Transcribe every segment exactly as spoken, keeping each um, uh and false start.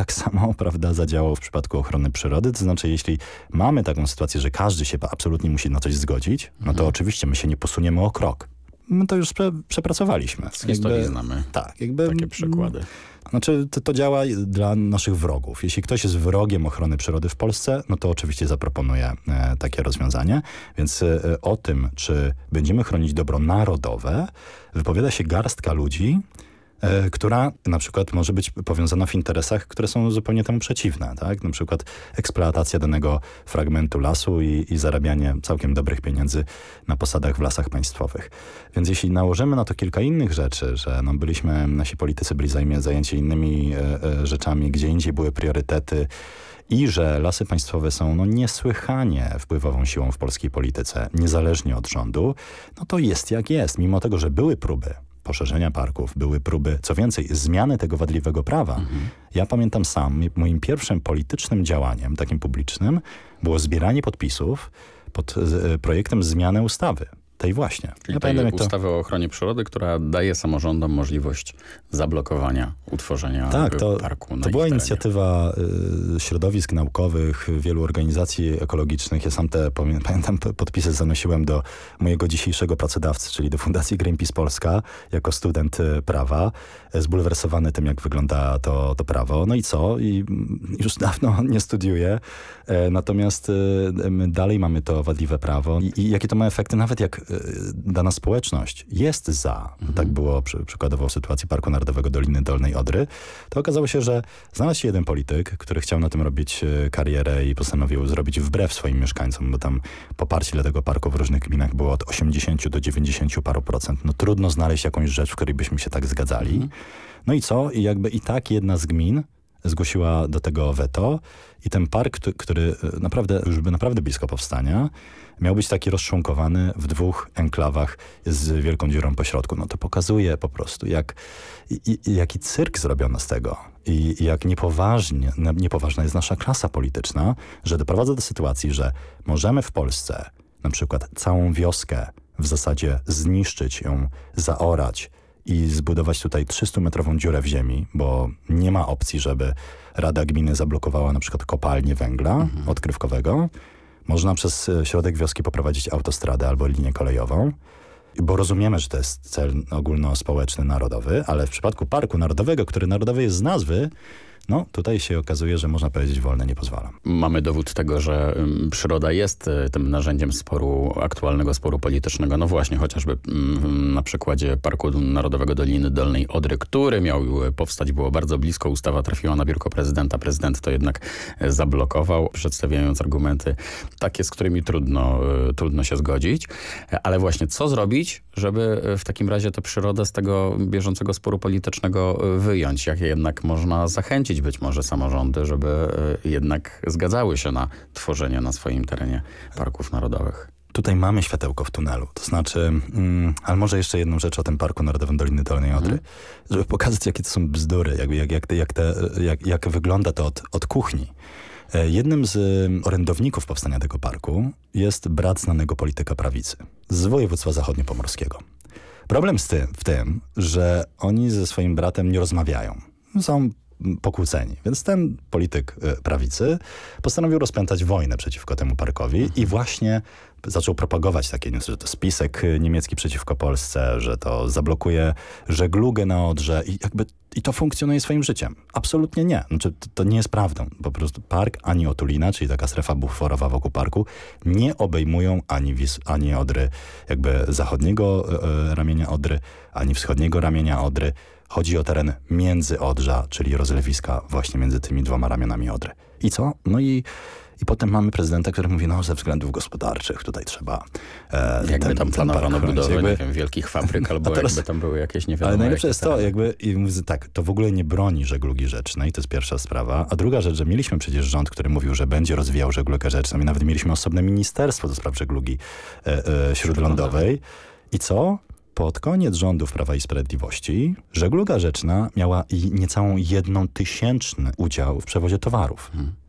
tak samo, prawda, zadziałał w przypadku ochrony przyrody. To znaczy, jeśli mamy taką sytuację, że każdy się absolutnie musi na coś zgodzić, no to Mhm. oczywiście my się nie posuniemy o krok. My to już prze, przepracowaliśmy. Z historii Jakby, znamy tak, jakby, takie przykłady. Znaczy, to, to działa dla naszych wrogów. Jeśli ktoś jest wrogiem ochrony przyrody w Polsce, no to oczywiście zaproponuje e, takie rozwiązanie. Więc e, o tym, czy będziemy chronić dobro narodowe, wypowiada się garstka ludzi, e, która na przykład może być powiązana w interesach, które są zupełnie temu przeciwne. Tak? Na przykład eksploatacja danego fragmentu lasu i, i zarabianie całkiem dobrych pieniędzy na posadach w lasach państwowych. Więc jeśli nałożymy na to kilka innych rzeczy, że no byliśmy, nasi politycy byli zajmie, zajęci innymi e, e, rzeczami, gdzie indziej były priorytety i że lasy państwowe są no, niesłychanie wpływową siłą w polskiej polityce, niezależnie od rządu, no to jest jak jest. Mimo tego, że były próby poszerzenia parków, były próby, co więcej, zmiany tego wadliwego prawa. Mhm. Ja pamiętam sam, moim pierwszym politycznym działaniem, takim publicznym, było zbieranie podpisów pod y, projektem zmiany ustawy. Tej właśnie. Czyli ja tej pamiętam, jak to... ustawy o ochronie przyrody, która daje samorządom możliwość zablokowania utworzenia tak, to, parku na to była ich inicjatywa y, środowisk naukowych, wielu organizacji ekologicznych. Ja sam te, pamiętam, podpisy zanosiłem do mojego dzisiejszego pracodawcy, czyli do Fundacji Greenpeace Polska, jako student prawa, zbulwersowany tym, jak wygląda to, to prawo. No i co? I już dawno nie studiuję, e, natomiast e, my dalej mamy to wadliwe prawo. I, i jakie to ma efekty, nawet jak e, dana społeczność jest za, mhm. tak było przy, przykładowo w sytuacji Parku Narodowego Doliny Dolnej Odry, to okazało się, że znalazł się jeden polityk, który chciał na tym robić karierę i postanowił zrobić wbrew swoim mieszkańcom, bo tam poparcie dla tego parku w różnych gminach było od osiemdziesięciu do dziewięćdziesięciu paru procent. No trudno znaleźć jakąś rzecz, w której byśmy się tak zgadzali. Mhm. No i co? I jakby i tak jedna z gmin zgłosiła do tego weto i ten park, który naprawdę, już by naprawdę blisko powstania, miał być taki rozczłonkowany w dwóch enklawach z wielką dziurą po środku. No to pokazuje po prostu, jak, i, i, jaki cyrk zrobiono z tego i, i jak niepoważnie, niepoważna jest nasza klasa polityczna, że doprowadza do sytuacji, że możemy w Polsce na przykład całą wioskę w zasadzie zniszczyć, ją zaorać, i zbudować tutaj trzystumetrową dziurę w ziemi, bo nie ma opcji, żeby Rada Gminy zablokowała na przykład kopalnię węgla mhm. odkrywkowego. Można przez środek wioski poprowadzić autostradę albo linię kolejową, bo rozumiemy, że to jest cel ogólnospołeczny, narodowy, ale w przypadku Parku Narodowego, który narodowy jest z nazwy, no tutaj się okazuje, że można powiedzieć wolne nie pozwalam. Mamy dowód tego, że um, przyroda jest y, tym narzędziem sporu, aktualnego sporu politycznego. No właśnie, chociażby um, na przykładzie Parku Narodowego Doliny Dolnej Odry, który miał powstać, było bardzo blisko, ustawa trafiła na biurko prezydenta. Prezydent to jednak zablokował, przedstawiając argumenty takie, z którymi trudno, y, trudno się zgodzić. Ale właśnie, co zrobić, żeby w takim razie tę przyrodę z tego bieżącego sporu politycznego wyjąć? Jak jednak można zachęcić być może samorządy, żeby jednak zgadzały się na tworzenie na swoim terenie parków narodowych? Tutaj mamy światełko w tunelu. To znaczy, mm, ale może jeszcze jedną rzecz o tym Parku Narodowym Doliny Dolnej Odry. Mhm. Żeby pokazać, jakie to są bzdury, jakby, jak, jak, te, jak, te, jak, jak wygląda to od, od kuchni. Jednym z orędowników powstania tego parku jest brat znanego polityka prawicy z województwa zachodniopomorskiego. Problem z tym, w tym, że oni ze swoim bratem nie rozmawiają. Są pokłóceni. Więc ten polityk prawicy postanowił rozpętać wojnę przeciwko temu parkowi mhm. i właśnie zaczął propagować takie newsy, że to spisek niemiecki przeciwko Polsce, że to zablokuje żeglugę na Odrze i jakby i to funkcjonuje swoim życiem. Absolutnie nie. Znaczy, to, to nie jest prawdą. Po prostu park ani Otulina, czyli taka strefa buforowa wokół parku, nie obejmują ani, Wis, ani Odry, jakby zachodniego e, ramienia Odry, ani wschodniego ramienia Odry. Chodzi o teren międzyodrza, czyli rozlewiska właśnie między tymi dwoma ramionami Odry. I co? No i, i potem mamy prezydenta, który mówi, no ze względów gospodarczych tutaj trzeba e, Jakby ten, tam ten planowano budowę, jakby... nie wiem, wielkich fabryk, albo teraz, jakby tam były jakieś nie wiadomo. Ale najlepsze jest to, jakby, i mówię, tak, to w ogóle nie broni żeglugi rzecznej, to jest pierwsza sprawa. A druga rzecz, że mieliśmy przecież rząd, który mówił, że będzie rozwijał żeglugę rzeczną i nawet mieliśmy osobne ministerstwo do spraw żeglugi e, e, śródlądowej. I co? Pod koniec rządów Prawa i Sprawiedliwości żegluga rzeczna miała i niecałą jedną tysięczny udział w przewozie towarów.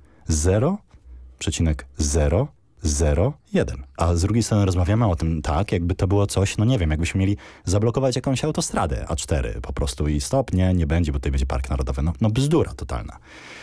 zero przecinek zero zero jeden. A z drugiej strony rozmawiamy o tym tak, jakby to było coś, no nie wiem, jakbyśmy mieli zablokować jakąś autostradę A cztery po prostu i stop, nie, nie będzie, bo tutaj będzie Park Narodowy. No, no bzdura totalna.